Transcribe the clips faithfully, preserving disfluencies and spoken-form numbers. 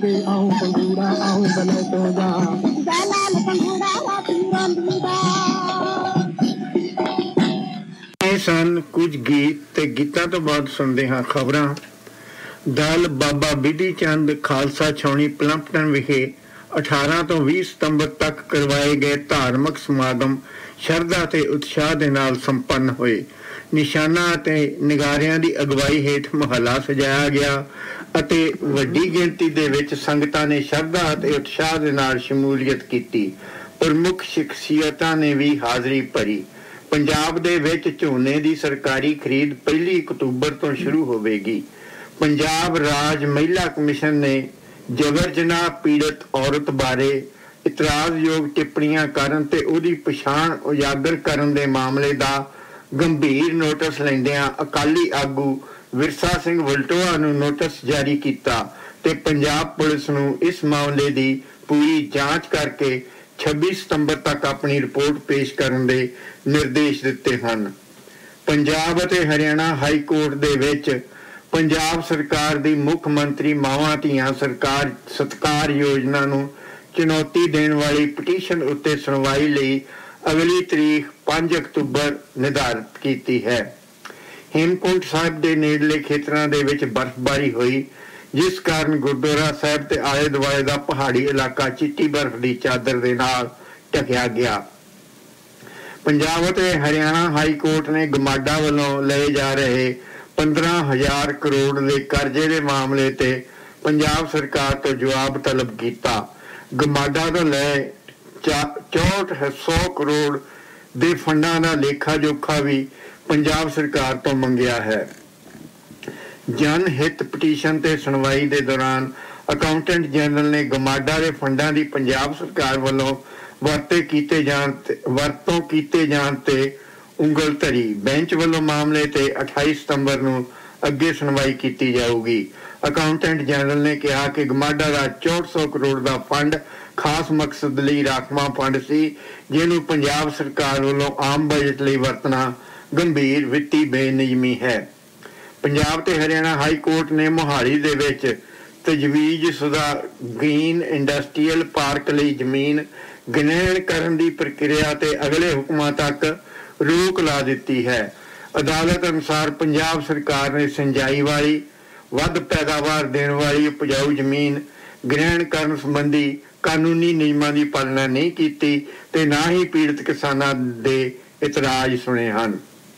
के आऊं पंगूड़ा आऊं बने तो जा लाल पंगूड़ा राती रंगीदा सन कुछ गीत ते गीतां तो बाद सुनते हाँ खबरां। दल बाबा बिधि चंद खालसा छावनी पलंपटन विखे अठारह तो बीस सितंबर तक करवाए गए धार्मिक समागम शरधा ते उत्साह दे नाल संपन्न होए। निशाना ते निगारियां दी अगवाई हेठ महला सजाया गया अते वड्डी गिणती दे विच संगतां ने शरधा ते उत्साह दे नाल शमूलियत कीती। प्रमुख शख्सियतां ने भी हाज़री भरी। पंजाब दे विच झोने दी सरकारी खरीद पहली अक्तूबर तो शुरू होवेगी। पंजाब राज महिला कमिशन ने जबर जनाह पीड़ित औरत बारे इतराज़योग टिप्पणियां करन ते उहदी पछाण उजागर करन दे मामले दा गंभीर नोटिस लैंदियां अकाली आगू विरसा सिंह वलटोआ नूं नोटिस जारी कीता ते पंजाब पुलिस नूं इस मामले दी पूरी जांच करके छब्बीस सितंबर तक अपनी रिपोर्ट पेश करन दे निर्देश दिते हन। पंजाब अते हरियाणा हाई कोर्ट दे विच पंजाब सरकार दी मुख मंत्री मावां धीआं सरकार सत्कार योजना नूं चुनौती देण वाली पटीशन उत्ते सुनवाई लई अगली तरीक पांच अक्तूबर निर्धारित कीती है। हेमकुंट साहिब दे नेड़ले खेतरां दे विच बर्फबारी होई जिस कारण गुरुद्वारा साहिब ते आले दुआले दा पहाड़ी इलाका चिट्टी बर्फ दी चादर दे नाल ढकिया गया। पंजाब ते हरियाणा हाई कोर्ट ने गमाडा वालों लए जा रहे पंद्रह हजार करोड़ दे कर्जे दे मामले ते पंजाब सरकार तो जवाब तलब किया। गमाडा तो लए चौसठ सौ करोड़ दे फंडां दा लेखा जोखा भी पंजाब सरकार तो मंगिया है। जन हित पटीशन ते सुनवाई दे दौरान अकाउंटेंट जनरल ने गमाडा दे फंडां दी पंजाब सरकार वालों वरते कीते जाण वरतों कीते जाण ते उंगल धरी। बेंच वालों मामले ते अठाई सितंबर नूं अगे सुनवाई कीती जाऊगी। अकाउंटेंट जनरल ने कहा कि गमाडा दा चौसठ सौ करोड़ दा फंड खास मकसद लई राखवां फंड सी जिहनूं पंजाब सरकार वालों आम बजट लई वरतना गंभीर वित्ती बेनियमी है। पंजाब ते हरियाणा हाई कोर्ट ने मोहाली दे विच तजवीज़ शुदा ग्रीन इंडस्ट्रीयल पार्क लई जमीन ग्रहण करन दी प्रक्रिया ते अगले हुक्मां तक रोक ला दिती है। अदालत अनुसार पंजाब सरकार ने सिंचाई वाली वध पैदावार देण वाली उपजाऊ जमीन ग्रहण करन संबंधी कानूनी नियमां दी पालना नहीं कीती ते ना ही पीड़ित किसानां दे इतराज सुने हन।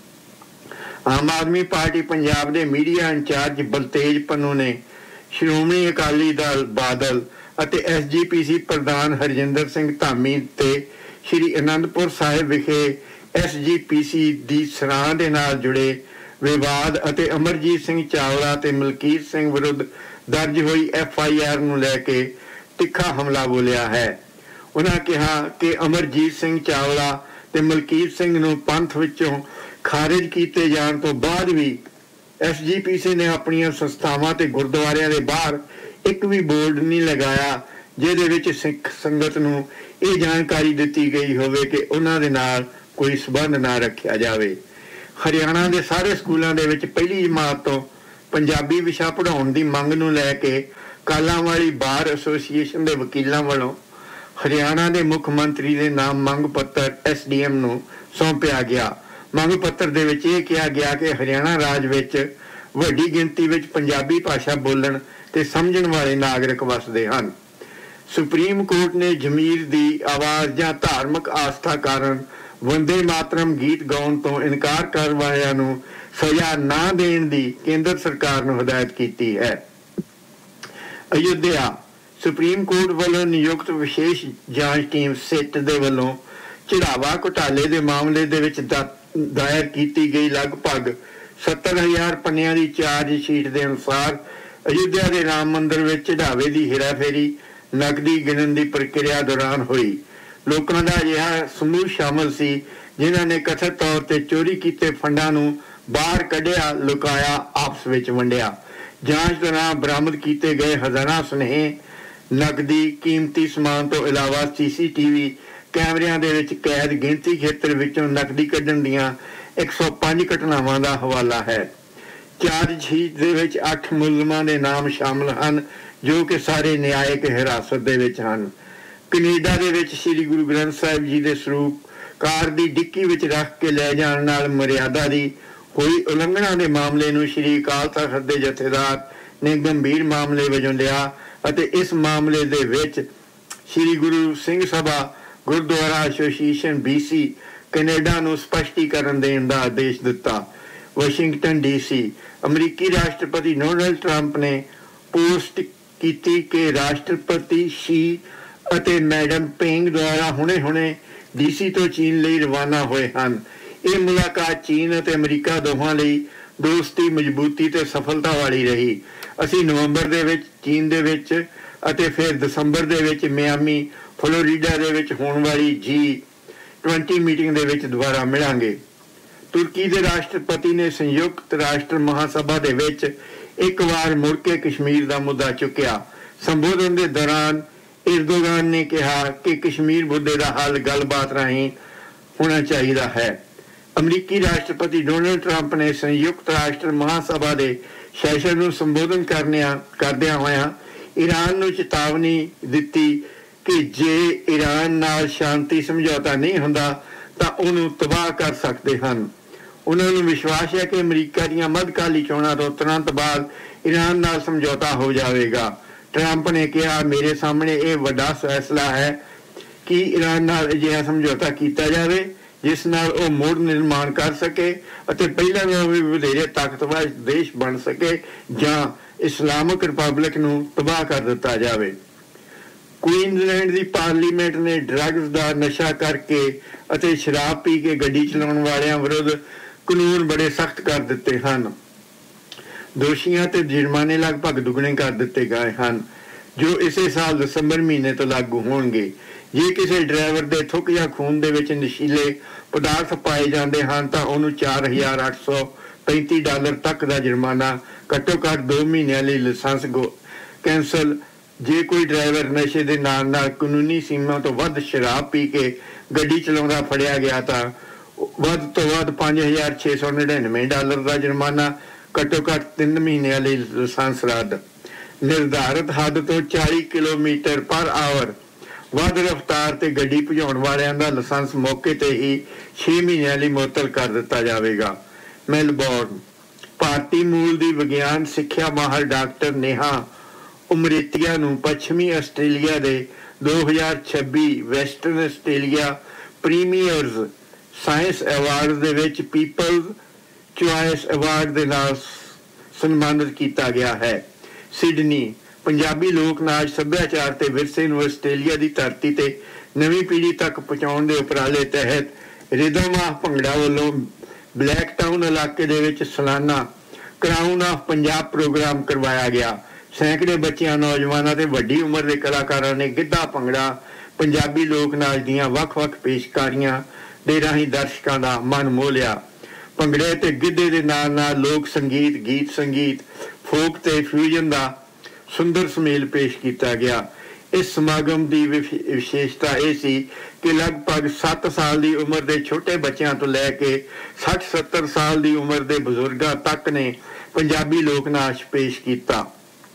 आम आदमी पार्टी पंजाब दे मीडिया इंचार्ज बलतेज पन्नू ने श्रोमणी अकाली दल बादल ਅਤੇ ਐਸ ਜੀ ਪੀ ਸੀ ਪ੍ਰਧਾਨ ਹਰਜਿੰਦਰ ਸਿੰਘ ਧਾਮੀ ਤੇ ਸ਼੍ਰੀ ਅਨੰਦਪੁਰ ਸਾਹਿਬ ਵਿਖੇ ਐਸ ਜੀ ਪੀ ਸੀ ਦੀ ਸਰਾਂ ਦੇ ਨਾਲ ਜੁੜੇ ਵਿਵਾਦ ਅਤੇ ਅਮਰਜੀਤ ਸਿੰਘ ਚਾਵਲਾ ਤੇ ਮਲਕੀਤ ਸਿੰਘ ਵਿਰੁੱਧ ਦਰਜ ਹੋਈ ਐਫ ਆਈ ਆਰ ਨੂੰ ਲੈ ਕੇ ਤਿੱਖਾ ਹਮਲਾ ਬੋਲਿਆ ਹੈ। ਉਹਨਾਂ ਕਿਹਾ ਕਿ ਅਮਰਜੀਤ ਸਿੰਘ ਚਾਵਲਾ ਤੇ ਮਲਕੀਤ ਸਿੰਘ ਨੂੰ ਪੰਥ ਵਿੱਚੋਂ ਖਾਰਿਜ ਕੀਤੇ ਜਾਣ ਤੋਂ ਬਾਅਦ ਵੀ ਐਸ ਜੀ ਪੀ ਸੀ ਨੇ ਆਪਣੀਆਂ ਸੰਸਥਾਵਾਂ ਤੇ ਗੁਰਦੁਆਰਿਆਂ ਦੇ ਬਾਹਰ ਇੱਕ ਵੀ ਬੋਰਡ ਨਹੀਂ ਲਗਾਇਆ ਜਿਹਦੇ ਵਿੱਚ ਸਿੱਖ ਸੰਗਤ ਨੂੰ ਇਹ ਜਾਣਕਾਰੀ ਦਿੱਤੀ ਗਈ ਹੋਵੇ ਕਿ ਉਹਨਾਂ ਦੇ ਨਾਲ ਕੋਈ ਸਬੰਧ ਨਾ ਰੱਖਿਆ ਜਾਵੇ। ਹਰਿਆਣਾ ਦੇ ਸਾਰੇ ਸਕੂਲਾਂ ਦੇ ਵਿੱਚ ਪਹਿਲੀ ਜਮਾਤ ਤੋਂ ਪੰਜਾਬੀ ਵਿਸ਼ਾ ਪੜ੍ਹਾਉਣ ਦੀ ਮੰਗ ਨੂੰ ਲੈ ਕੇ ਕਾਲਾਂਵਾਲੀ ਬਾਰ ਐਸੋਸੀਏਸ਼ਨ ਦੇ ਵਕੀਲਾਂ ਵੱਲੋਂ ਹਰਿਆਣਾ ਦੇ ਮੁੱਖ ਮੰਤਰੀ ਦੇ ਨਾਮ ਮੰਗ ਪੱਤਰ ਐਸ ਡੀ ਐਮ ਨੂੰ ਸੌਂਪਿਆ ਗਿਆ। ਮੰਗ ਪੱਤਰ ਦੇ ਵਿੱਚ ਇਹ ਕਿਹਾ ਗਿਆ ਕਿ ਹਰਿਆਣਾ ਰਾਜ ਵਿੱਚ ਵੱਡੀ ਗਿਣਤੀ ਵਿੱਚ ਪੰਜਾਬੀ ਭਾਸ਼ਾ ਬੋਲਣ ਤੇ ਸਮਝਣ ਵਾਲੇ ਨਾਗਰਿਕ ਵਸਦੇ ਹਨ। ਸੁਪਰੀਮ ਕੋਰਟ ਨੇ ਜ਼ਮੀਰ ਦੀ ਆਵਾਜ਼ ਜਾਂ ਧਾਰਮਿਕ ਆਸਥਾ ਕਾਰਨ ਵੰਦੇ ਮਾਤਰਮ ਗੀਤ ਗਾਉਣ ਤੋਂ ਇਨਕਾਰ ਕਰਨ ਵਾਲਿਆਂ ਨੂੰ ਸਜ਼ਾ ਨਾ ਦੇਣ ਦੀ ਕੇਂਦਰ ਸਰਕਾਰ ਨੂੰ ਹਦਾਇਤ ਕੀਤੀ ਹੈ। ਅਯੁੱਧਿਆ ਸੁਪਰੀਮ ਕੋਰਟ ਵੱਲੋਂ ਨਿਯੁਕਤ ਵਿਸ਼ੇਸ਼ ਜਾਂਚ ਟੀਮ ਸਿੱਟ ਦੇ ਵੱਲੋਂ ਚੜਾਵਾ ਘੁਟਾਲੇ ਦੇ ਮਾਮਲੇ ਦੇ ਵਿੱਚ ਦਾਇਰ ਕੀਤੀ ਗਈ ਲਗਭਗ ਸੱਤਰ ਹਜ਼ਾਰ ਪੰਨਿਆਂ ਦੀ ਚਾਰਜ ਸ਼ੀਟ ਦੇ ਅਨੁਸਾਰ ਅਯੁੱਧਿਆ ਦੇ ਰਾਮ ਮੰਦਿਰ ਵਿੱਚ ਚੜਾਵੇ ਦੀ ਹੇਰਾਫੇਰੀ ਨਕਦੀ ਗਿਣਨ ਦੀ ਪ੍ਰਕਿਰਿਆ ਦੌਰਾਨ ਹੋਈ। ਲੋਕਾਂ ਦਾ ਅਜਿਹਾ ਸਮੂਹ ਸ਼ਾਮਲ ਸੀ ਜਿਨ੍ਹਾਂ ਨੇ ਕਥਿਤ ਤੌਰ ਤੇ ਚੋਰੀ ਕੀਤੇ ਫੰਡਾਂ ਨੂੰ ਬਾਹਰ ਕੱਢਿਆ, ਲੁਕਾਇਆ, ਆਪਸ ਵਿੱਚ ਵੰਡਿਆ। ਜਾਂਚ ਦੌਰਾਨ ਬਰਾਮਦ ਕੀਤੇ ਗਏ ਹਜ਼ਾਰਾਂ ਸੁਨੇਹੇ, ਨਕਦੀ, ਕੀਮਤੀ ਸਮਾਨ ਤੋਂ ਇਲਾਵਾ ਸੀ ਸੀ ਟੀ ਵੀ ਕੈਮਰਿਆਂ ਦੇ ਵਿੱਚ ਕੈਦ ਗਿਣਤੀ ਖੇਤਰ ਵਿੱਚੋਂ ਨਕਦੀ ਕੱਢਣ ਦੀਆਂ ਇੱਕ ਸੌ ਪੰਜ ਘਟਨਾਵਾਂ ਦਾ ਹਵਾਲਾ ਹੈ। ਚਾਰਜ ਸ਼ੀਟ ਦੇ ਵਿੱਚ ਅੱਠ ਮੁਲਜ਼ਮਾਂ ਦੇ ਨਾਮ ਸ਼ਾਮਲ ਹਨ ਜੋ ਕਿ ਸਾਰੇ ਨਿਆਇਕ ਹਿਰਾਸਤ ਦੇ ਵਿੱਚ ਹਨ। ਕੈਨੇਡਾ ਦੇ ਵਿੱਚ ਸ੍ਰੀ ਗੁਰੂ ਗ੍ਰੰਥ ਸਾਹਿਬ ਜੀ ਦੇ ਸਰੂਪ ਕਾਰ ਦੀ ਡਿੱਕੀ ਵਿੱਚ ਰੱਖ ਕੇ ਲੈ ਜਾਣ ਨਾਲ ਮਰਿਆਦਾ ਦੀ ਹੋਈ ਉਲੰਘਣਾ ਦੇ ਮਾਮਲੇ ਨੂੰ ਸ੍ਰੀ ਅਕਾਲ ਤਖ਼ਤ ਦੇ ਜਥੇਦਾਰ ਨੇ ਗੰਭੀਰ ਮਾਮਲੇ ਵਜੋਂ ਲਿਆ ਅਤੇ ਇਸ ਮਾਮਲੇ ਦੇ ਵਿੱਚ ਸ੍ਰੀ Guru Singh Sabha Gurdwara association B C Canada ਨੂੰ ਸਪਸ਼ਟੀਕਰਨ ਦੇਣ ਦਾ ਆਦੇਸ਼ ਦਿੱਤਾ। ਵਾਸ਼ਿੰਗਟਨ ਡੀ ਸੀ ਅਮਰੀਕੀ ਰਾਸ਼ਟਰਪਤੀ ਡੋਨਾਲਡ ਟਰੰਪ ਨੇ ਪੋਸਟ ਕੀਤੀ ਕਿ ਰਾਸ਼ਟਰਪਤੀ ਸ਼ੀ ਅਤੇ ਮੈਡਮ ਪਿੰਗ ਦੁਆਰਾ ਹੁਣੇ-ਹੁਣੇ ਡੀਸੀ ਤੋਂ ਚੀਨ ਲਈ ਰਵਾਨਾ ਹੋਏ ਹਨ। ਇਹ ਮੁਲਾਕਾਤ ਚੀਨ ਅਤੇ ਅਮਰੀਕਾ ਦੋਹਾਂ ਲਈ ਦੋਸਤੀ, ਮਜ਼ਬੂਤੀ ਤੇ ਸਫਲਤਾ ਵਾਲੀ ਰਹੀ। ਅਸੀਂ ਨਵੰਬਰ ਦੇ ਵਿੱਚ ਚੀਨ ਦੇ ਵਿੱਚ ਅਤੇ ਫਿਰ ਦਸੰਬਰ ਦੇ ਵਿੱਚ ਮਿਆਮੀ ਫਲੋਰੀਡਾ ਦੇ ਵਿੱਚ ਹੋਣ ਵਾਲੀ ਜੀ ਟਵੰਟੀ ਮੀਟਿੰਗ ਦੇ ਵਿੱਚ ਦੁਬਾਰਾ ਮਿਲਾਂਗੇ। ਤੁਰਕੀ ਦੇ ਰਾਸ਼ਟਰਪਤੀ ਨੇ ਸੰਯੁਕਤ ਰਾਸ਼ਟਰ ਮਹਾਸਭਾ ਦੇ ਵਿੱਚ ਇੱਕ ਵਾਰ ਮੁੜ ਕੇ ਕਸ਼ਮੀਰ ਦਾ ਮੁੱਦਾ ਚੁੱਕਿਆ। ਸੰਬੋਧਨ ਦੇ ਦੌਰਾਨ ਇਰਦੋਗਾਨ ਨੇ ਕਿਹਾ ਕਿ ਕਸ਼ਮੀਰ ਮੁੱਦੇ ਦਾ ਹੱਲ ਗੱਲਬਾਤ ਰਾਹੀਂ ਹੋਣਾ ਚਾਹੀਦਾ ਹੈ। ਅਮਰੀਕੀ ਰਾਸ਼ਟਰਪਤੀ ਡੋਨਾਲਡ ਟਰੰਪ ਨੇ ਸੰਯੁਕਤ ਰਾਸ਼ਟਰ ਮਹਾਸਭਾ ਦੇ ਸੈਸ਼ਨ ਨੂੰ ਸੰਬੋਧਨ ਕਰਨਿਆਂ ਕਰਦਿਆਂ ਹੋਇਆਂ ਈਰਾਨ ਨੂੰ ਚੇਤਾਵਨੀ ਦਿੱਤੀ ਕਿ ਜੇ ਈਰਾਨ ਨਾਲ ਸ਼ਾਂਤੀ ਸਮਝੌਤਾ ਨਹੀਂ ਹੁੰਦਾ ਤਾਂ ਉਹਨੂੰ ਤਬਾਹ ਕਰ ਸਕਦੇ ਹਨ। ਉਹਨਾਂ ਨੂੰ ਵਿਸ਼ਵਾਸ ਹੈ ਕਿ ਅਮਰੀਕਾ ਦੀਆਂ ਮੱਧਕਾਲੀ ਚੋਣਾਂ ਤੋਂ ਤੁਰੰਤ ਬਾਅਦ ਈਰਾਨ ਨਾਲ ਸਮਝੌਤਾ ਹੋ ਜਾਵੇਗਾ। ਟਰੰਪ ਨੇ ਕਿਹਾ, ਮੇਰੇ ਸਾਹਮਣੇ ਇਹ ਵੱਡਾ ਫੈਸਲਾ ਹੈ ਕਿ ਈਰਾਨ ਨਾਲ ਅਜਿਹਾ ਸਮਝੌਤਾ ਕੀਤਾ ਜਾਵੇ ਜਿਸ ਨਾਲ ਉਹ ਮੁੜ ਨਿਰਮਾਣ ਕਰ ਸਕੇ ਅਤੇ ਪਹਿਲਾਂ ਨਾਲੋਂ ਵੀ ਵਧੇਰੇ ਤਾਕਤਵਰ ਦੇਸ਼ ਬਣ ਸਕੇ ਜਾਂ ਇਸਲਾਮਿਕ ਰਿਪਬਲਿਕ ਨੂੰ ਤਬਾਹ ਕਰ ਦਿੱਤਾ ਜਾਵੇ। ਕੁਈਨਜ਼ਲੈਂਡ ਦੀ ਪਾਰਲੀਮੈਂਟ ਨੇ ਡਰੱਗਸ ਦਾ ਨਸ਼ਾ ਕਰਕੇ ਅਤੇ ਸ਼ਰਾਬ ਪੀ ਕੇ ਗੱਡੀ ਚਲਾਉਣ ਵਾਲਿਆਂ ਵਿਰੁੱਧ ਕਾਨੂੰਨ ਬੜੇ ਸਖਤ ਕਰ ਦਿੱਤੇ ਹਨ। ਦੋਸ਼ੀਆਂ ਤੇ ਜੁਰਮਾਨੇ ਲਗਭਗ ਦੁੱਗਣੇ ਕਰ ਦਿੱਤੇ ਗਏ ਹਨ ਜੋ ਇਸੇ ਸਾਲ ਦਸੰਬਰ ਮਹੀਨੇ ਤੋਂ ਲਾਗੂ ਹੋਣਗੇ। ਜੇ ਕਿਸੇ ਡਰਾਈਵਰ ਦੇ ਥੁੱਕ ਜਾਂ ਖੂਨ ਦੇ ਵਿੱਚ ਨਸ਼ੀਲੇ ਪਦਾਰਥ ਪਾਏ ਜਾਂਦੇ ਹਨ ਤਾਂ ਉਹਨੂੰ ਚਾਰ ਹਜ਼ਾਰ ਅੱਠ ਸੌ ਪੈਂਤੀ ਡਾਲਰ ਤੱਕ ਦਾ ਜੁਰਮਾਨਾ, ਘੱਟੋ ਘੱਟ ਦੋ ਮਹੀਨਿਆਂ ਲਈ ਲਾਇਸੈਂਸ ਕੈਂਸਲ। ਜੇ ਕੋਈ ਡਰਾਈਵਰ ਨਸ਼ੇ ਦੇ ਨਾਲ ਨਾਲ ਕਾਨੂੰਨੀ ਸੀਮਾ ਤੋਂ ਵੱਧ ਸ਼ਰਾਬ ਪੀ ਕੇ ਗੱਡੀ ਚਲਾਉਂਦਾ ਫੜਿਆ ਗਿਆ ਤਾਂ ਵੱਧ ਤੋਂ ਵੱਧ ਪੰਜ ਹਜ਼ਾਰ ਛੇ ਸੌ ਨੜਿਨਵੇਂ ਡਾਲਰ ਦਾ ਜੁਰਮਾਨਾ, ਘੱਟੋ ਘੱਟ ਤਿੰਨ ਮਹੀਨਿਆਂ ਲਈ ਲਾਇਸੈਂਸ ਰੱਦ। ਨਿਰਧਾਰਿਤ ਹੱਦ ਤੋਂ ਚਾਲੀ ਕਿਲੋਮੀਟਰ ਪਰ ਆਵਰ ਵੱਧ ਰਫ਼ਤਾਰ ਤੇ ਗੱਡੀ ਭਜਾਉਣ ਵਾਲਿਆਂ ਦਾ ਲਾਇਸੈਂਸ ਮੌਕੇ ਤੇ ਹੀ ਛੇ ਮਹੀਨਿਆਂ ਲਈ ਮੁਅੱਤਲ ਕਰ ਦਿੱਤਾ ਜਾਵੇਗਾ। ਮੈਲਬੌਰਨ ਭਾਰਤੀ ਮੂਲ ਦੀ ਵਿਗਿਆਨ ਸਿੱਖਿਆ ਮਾਹਰ ਡਾਕਟਰ ਨੇਹਾ ਉਮਰੇਤੀਆ ਨੂੰ ਪੱਛਮੀ ਆਸਟ੍ਰੇਲੀਆ ਦੇ ਦੋ ਹਜ਼ਾਰ ਛੱਬੀ ਵੈਸਟਰਨ ਆਸਟ੍ਰੇਲੀਆ ਪ੍ਰੀਮੀਅਰਜ਼ ਸਾਇੰਸ ਅਵਾਰਡ ਦੇ ਵਿੱਚ ਪੀਪਲਜ਼ ਚੁਆਇਸ ਅਵਾਰਡ ਦੇ ਨਾਲ ਸਨਮਾਨਿਤ ਕੀਤਾ ਗਿਆ ਹੈ। ਸਿਡਨੀ ਪੰਜਾਬੀ ਲੋਕ ਨਾਚ ਸੱਭਿਆਚਾਰ ਤੇ ਵਿਰਸੇ ਨੂੰ ਆਸਟ੍ਰੇਲੀਆ ਦੀ ਧਰਤੀ ਤੇ ਨਵੀਂ ਪੀੜ੍ਹੀ ਤੱਕ ਪਹੁੰਚਾਉਣ ਦੇ ਉਪਰਾਲੇ ਤਹਿਤ ਰਿਦਮ ਆਫ ਭੰਗੜਾ ਵੱਲੋਂ ਬਲੈਕ ਟਾਊਨ ਇਲਾਕੇ ਦੇ ਵਿੱਚ ਸਾਲਾਨਾ ਕਰਾਊਨ ਆਫ ਪੰਜਾਬ ਪ੍ਰੋਗਰਾਮ ਕਰਵਾਇਆ ਗਿਆ। ਸੈਂਕੜੇ ਬੱਚਿਆਂ, ਨੌਜਵਾਨਾਂ ਤੇ ਵੱਡੀ ਉਮਰ ਦੇ ਕਲਾਕਾਰਾਂ ਨੇ ਗਿੱਧਾ, ਭੰਗੜਾ, ਪੰਜਾਬੀ ਲੋਕ ਨਾਚ ਦੀਆਂ ਵੱਖ-ਵੱਖ ਪੇਸ਼ਕਾਰੀਆਂ ਦੇ ਰਾਹੀਂ ਦਰਸ਼ਕਾਂ ਦਾ ਮਨ ਮੋਹ ਲਿਆ। ਭੰਗੜੇ ਤੇ ਗਿੱਧੇ ਦੇ ਨਾਲ ਨਾਲ ਲੋਕ ਸੰਗੀਤ, ਗੀਤ ਸੰਗੀਤ, ਫੋਕ ਤੇ ਫਿਊਜ਼ਨ ਦਾ ਸੁੰਦਰ ਸੁਮੇਲ ਪੇਸ਼ ਕੀਤਾ ਗਿਆ। ਇਸ ਸਮਾਗਮ ਦੀ ਵਿਸ਼ੇਸ਼ਤਾ ਇਹ ਸੀ ਕਿ ਲਗਭਗ ਸੱਤ ਸਾਲ ਦੀ ਉਮਰ ਦੇ ਛੋਟੇ ਬੱਚਿਆਂ ਤੋਂ ਲੈ ਕੇ ਸੱਠ ਸੱਤਰ ਸਾਲ ਦੀ ਉਮਰ ਦੇ ਬਜ਼ੁਰਗਾਂ ਤੱਕ ਨੇ ਪੰਜਾਬੀ ਲੋਕ ਨਾਚ ਪੇਸ਼ ਕੀਤਾ।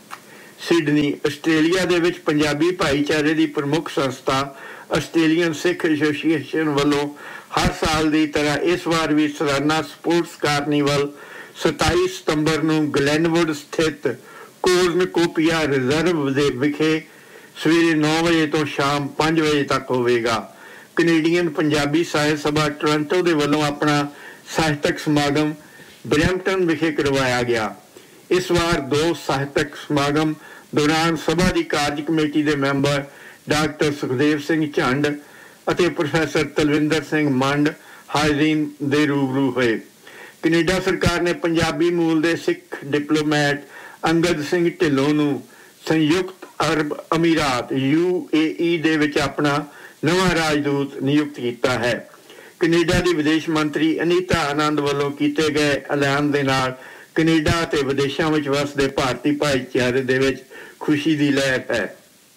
ਸਿਡਨੀ ਆਸਟ੍ਰੇਲੀਆ ਦੇ ਵਿੱਚ ਪੰਜਾਬੀ ਭਾਈਚਾਰੇ ਦੀ ਪ੍ਰਮੁੱਖ ਸੰਸਥਾ ਆਸਟ੍ਰੇਲੀਅਨ ਸਿੱਖ ਐਸੋਸੀਏਸ਼ਨ ਵੱਲੋਂ ਹਰ ਸਾਲ ਦੀ ਤਰ੍ਹਾਂ ਇਸ ਵਾਰ ਵੀ ਸਾਲਾਨਾ ਸਪੋਰਟਸ ਕਾਰਨੀਵਲ ਸਤਾਈ ਸਤੰਬਰ ਨੂੰ ਗਲੈਨਵੁੱਡ ਸਥਿਤ ਕੋਰਨਕੋਪੀਆ ਰਿਜ਼ਰਵ ਦੇ ਵਿਖੇ ਸਵੇਰੇ ਨੌ ਵਜੇ ਤੋਂ ਸ਼ਾਮ ਪੰਜ ਵਜੇ ਤੱਕ ਹੋਵੇਗਾ। ਕੈਨੇਡੀਅਨ ਪੰਜਾਬੀ ਸਾਹਿਤ ਸਭਾ ਟੋਰਾਂਟੋ ਦੇ ਵੱਲੋਂ ਆਪਣਾ ਸਾਹਿਤਕ ਸਮਾਗਮ ਬਰੈਂਪਟਨ ਵਿਖੇ ਕਰਵਾਇਆ ਗਿਆ। ਇਸ ਵਾਰ ਦੋ ਸਾਹਿਤਕ ਸਮਾਗਮ ਦੌਰਾਨ ਸਭਾ ਦੀ ਕਾਰਜ ਕਮੇਟੀ ਦੇ ਮੈਂਬਰ ਡਾਕਟਰ ਸੁਖਦੇਵ ਸਿੰਘ ਝੰਡ ਅਤੇ ਪ੍ਰੋਫੈਸਰ ਤਲਵਿੰਦਰ ਸਿੰਘ ਮੰਡ ਹਾਜ਼ਰੀਨ ਦੇ ਰੂਬਰੂ ਹੋਏ। ਕੈਨੇਡਾ ਸਰਕਾਰ ਨੇ ਪੰਜਾਬੀ ਮੂਲ ਦੇ ਸਿੱਖ ਡਿਪਲੋਮੈਟ ਅੰਗਦ ਸਿੰਘ ਢਿੱਲੋਂ ਨੂੰ ਸੰਯੁਕਤ ਅਰਬ ਅਮੀਰਾਤ ਯੂ ਏ ਈ ਦੇ ਵਿੱਚ ਆਪਣਾ ਨਵਾਂ ਰਾਜਦੂਤ ਨਿਯੁਕਤ ਕੀਤਾ ਹੈ। ਕੈਨੇਡਾ ਦੀ ਵਿਦੇਸ਼ ਮੰਤਰੀ ਅਨੀਤਾ ਆਨੰਦ ਵੱਲੋਂ ਕੀਤੇ ਗਏ ਐਲਾਨ ਦੇ ਨਾਲ ਕੈਨੇਡਾ ਅਤੇ ਵਿਦੇਸ਼ਾਂ ਵਿੱਚ ਵਸਦੇ ਭਾਰਤੀ ਭਾਈਚਾਰੇ ਦੇ ਵਿੱਚ ਖੁਸ਼ੀ ਦੀ ਲਹਿਰ ਹੈ।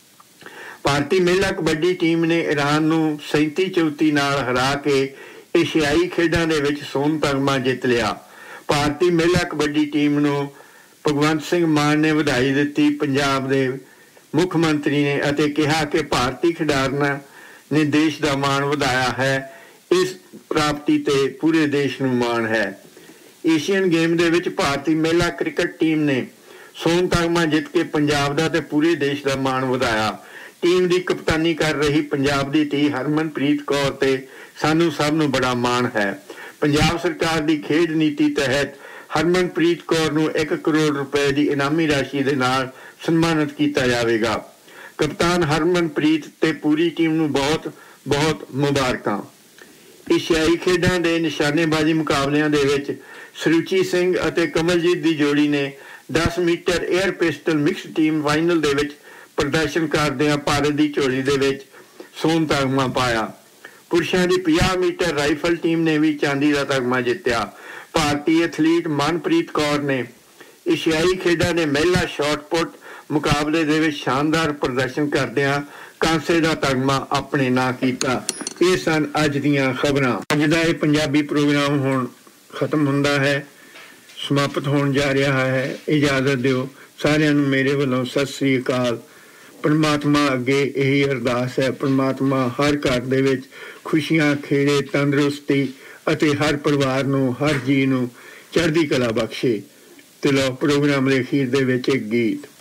ਭਾਰਤੀ ਮਹਿਲਾ ਕਬੱਡੀ ਟੀਮ ਨੇ ਈਰਾਨ ਨੂੰ ਸੈਂਤੀ ਚੌਂਤੀ ਨਾਲ ਹਰਾ ਕੇ ਏਸ਼ੀਆਈ ਖੇਡਾਂ ਦੇ ਵਿੱਚ ਸੋਨ ਤਗਮਾ ਜਿੱਤ ਲਿਆ। ਭਾਰਤੀ ਮਹਿਲਾ ਕਬੱਡੀ ਟੀਮ ਨੂੰ ਭਗਵੰਤ ਸਿੰਘ ਮਾਨ ਨੇ ਵਧਾਈ ਦਿੱਤੀ। ਪੰਜਾਬ ਦੇ ਮੁੱਖ ਮੰਤਰੀ ਨੇ ਅਤੇ ਕਿਹਾ ਕਿ ਭਾਰਤੀ ਖਿਡਾਰਨਾਂ ਨੇ ਦੇਸ਼ ਦਾ ਮਾਣ ਵਧਾਇਆ ਹੈ। ਇਸ ਪ੍ਰਾਪਤੀ ਤੇ ਪੂਰੇ ਦੇਸ਼ ਨੂੰ ਮਾਣ ਹੈ। ਏਸ਼ੀਅਨ ਗੇਮ ਦੇ ਵਿੱਚ ਭਾਰਤੀ ਮਹਿਲਾ ਕ੍ਰਿਕਟ ਟੀਮ ਨੇ ਸੋਨ ਤਗਮਾ ਜਿੱਤ ਕੇ ਪੰਜਾਬ ਦਾ ਤੇ ਪੂਰੇ ਦੇਸ਼ ਦਾ ਮਾਣ ਵਧਾਇਆ। ਟੀਮ ਦੀ ਕਪਤਾਨੀ ਕਰ ਰਹੀ ਪੰਜਾਬ ਦੀ ਧੀ ਹਰਮਨਪ੍ਰੀਤ ਕੌਰ ਤੇ ਸਾਨੂੰ ਸਭ ਨੂੰ ਬੜਾ ਮਾਣ ਹੈ। ਪੰਜਾਬ ਸਰਕਾਰ ਦੀ ਖੇਡ ਨੀਤੀ ਤਹਿਤ ਹਰਮਨਪ੍ਰੀਤ ਕੌਰ ਨੂੰ ਇੱਕ ਕਰੋੜ ਰੁਪਏ ਦੀ ਇਨਾਮੀ ਰਾਸ਼ੀ ਦੇ ਨਾਲ ਸਨਮਾਨਿਤ ਕੀਤਾ ਜਾਵੇਗਾ। ਕਪਤਾਨ ਹਰਮਨਪ੍ਰੀਤ ਤੇ ਪੂਰੀ ਟੀਮ ਨੂੰ ਬਹੁਤ ਬਹੁਤ ਮੁਬਾਰਕਾਂ। ਏਸ਼ੀਆਈ ਖੇਡਾਂ ਦੇ ਨਿਸ਼ਾਨੇਬਾਜ਼ੀ ਮੁਕਾਬਲਿਆਂ ਦੇ ਵਿੱਚ ਸਰੂਚੀ ਸਿੰਘ ਅਤੇ ਕਮਲਜੀਤ ਦੀ ਜੋੜੀ ਨੇ ਦਸ metre air pistol mix team final ਦੇ ਵਿੱਚ ਪ੍ਰਦਰਸ਼ਨ ਕਰਦਿਆਂ ਭਾਰਤ ਦੀ ਝੋਲੀ ਦੇ ਵਿੱਚ ਸੋਨ ਤਗਮਾ ਪਾਇਆ। ਪੁਰਸ਼ਾਂ ਦੀ ਪੰਜਾਹ ਮੀਟਰ ਰਾਈਫਲ ਟੀਮ ਨੇ ਵੀ ਚਾਂਦੀ ਦਾ ਤਗਮਾ ਜਿੱਤਿਆ। ਭਾਰਤੀ ਐਥਲੀਟ ਮਨਪ੍ਰੀਤ ਕੌਰ ਨੇ ਏਸ਼ੀਆਈ ਖੇਡਾਂ ਦੇ ਮਹਿਲਾ ਸ਼ਾਟਪੁੱਟ ਮੁਕਾਬਲੇ ਦੇ ਵਿੱਚ ਸ਼ਾਨਦਾਰ ਪ੍ਰਦਰਸ਼ਨ ਕਰਦਿਆਂ ਕਾਂਸੇ ਦਾ ਤਗਮਾ ਆਪਣੇ ਨਾਂ ਕੀਤਾ। ਇਹ ਸਨ ਅੱਜ ਦੀਆਂ ਖਬਰਾਂ। ਅੱਜ ਦਾ ਇਹ ਪੰਜਾਬੀ ਪ੍ਰੋਗਰਾਮ ਹੁਣ ਖਤਮ ਹੁੰਦਾ ਹੈ, ਸਮਾਪਤ ਹੋਣ ਜਾ ਰਿਹਾ ਹੈ। ਇਜਾਜ਼ਤ ਦਿਓ। ਸਾਰਿਆਂ ਨੂੰ ਮੇਰੇ ਵੱਲੋਂ ਸਤਿ ਸ੍ਰੀ ਅਕਾਲ। ਪਰਮਾਤਮਾ ਅੱਗੇ ਇਹੀ ਅਰਦਾਸ ਹੈ, ਪਰਮਾਤਮਾ ਹਰ ਘਰ ਦੇ ਵਿੱਚ ਖੁਸ਼ੀਆਂ, ਖੇੜੇ, ਤੰਦਰੁਸਤੀ ਅਤੇ ਹਰ ਪਰਿਵਾਰ ਨੂੰ, ਹਰ ਜੀਅ ਨੂੰ ਚੜ੍ਹਦੀ ਕਲਾ ਬਖਸ਼ੇ। ਤੇ ਲਓ ਪ੍ਰੋਗਰਾਮ ਦੇ ਅਖੀਰ ਦੇ ਵਿੱਚ ਇੱਕ ਗੀਤ।